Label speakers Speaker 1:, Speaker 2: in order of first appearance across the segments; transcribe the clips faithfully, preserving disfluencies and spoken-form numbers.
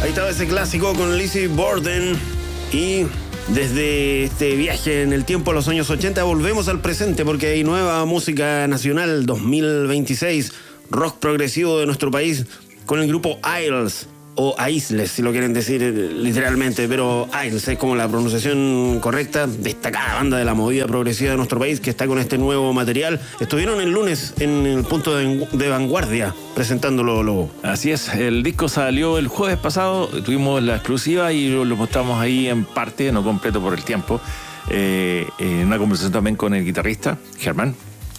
Speaker 1: Ahí estaba ese clásico con Lizzie Borden. Y desde este viaje en el tiempo a los años ochenta volvemos al presente, porque hay nueva música nacional dos mil veintiséis, rock progresivo de nuestro país, con el grupo Isles, o Aisles, si lo quieren decir literalmente, pero Isles es como la pronunciación correcta. Destacada banda de la movida progresiva de nuestro país que está con este nuevo material. Estuvieron el lunes en el punto de, de Vanguardia presentándolo, Lobo.
Speaker 2: Así es, el disco salió el jueves pasado, tuvimos la exclusiva y lo, lo mostramos ahí en parte, no completo por el tiempo, eh, en una conversación también con el guitarrista, Germán.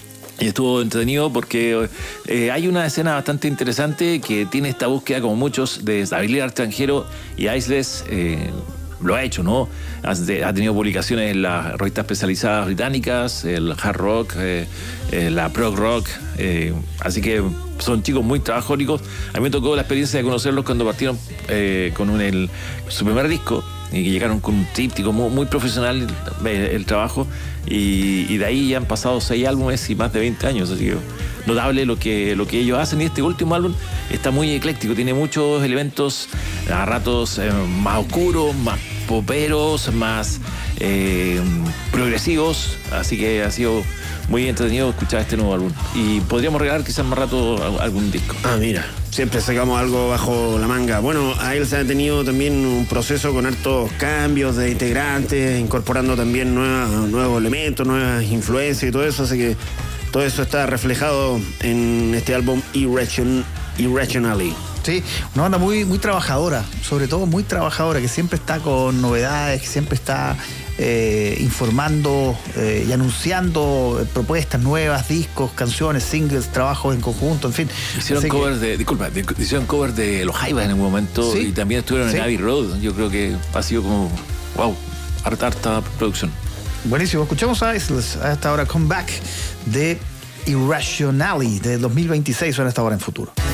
Speaker 2: Y estuvo entretenido porque eh, hay una escena bastante interesante que tiene esta búsqueda, como muchos, de estabilidad extranjero, y Isles eh, lo ha hecho, ¿no? Ha, ha tenido publicaciones en las revistas especializadas británicas, el hard rock, eh, eh, la prog rock, eh, así que son chicos muy trabajólicos. A mí me tocó la experiencia de conocerlos cuando partieron eh, con un, el, su primer disco, y que llegaron con un tríptico muy, muy profesional el, el trabajo, y, y de ahí ya han pasado seis álbumes y más de veinte años, así que notable lo que, lo que ellos hacen. Y este último álbum está muy ecléctico, tiene muchos elementos a ratos eh, más oscuros, más poperos, más eh, progresivos, así que ha sido muy entretenido escuchar este nuevo álbum, y podríamos regalar quizás más rato algún disco.
Speaker 1: Ah, mira, siempre sacamos algo bajo la manga. Bueno, a él se ha tenido también un proceso con hartos cambios de integrantes, incorporando también nuevas, nuevos elementos, nuevas influencias y todo eso, así que todo eso está reflejado en este álbum Irration, Irrationally.
Speaker 3: Sí, una banda muy, muy trabajadora, sobre todo muy trabajadora, que siempre está con novedades, que siempre está eh, informando eh, y anunciando propuestas nuevas, discos, canciones, singles, trabajos en conjunto, en fin.
Speaker 2: Hicieron covers que... de, disculpa, de, hicieron covers de Los Jaivas en un momento, ¿sí? Y también estuvieron ¿sí? en Abbey Road. Yo creo que ha sido como, wow, harta, harta producción.
Speaker 3: Buenísimo, escuchamos a Isles a esta hora, Comeback de Irrationally de dos mil veintiséis, suena esta hora en Futuro.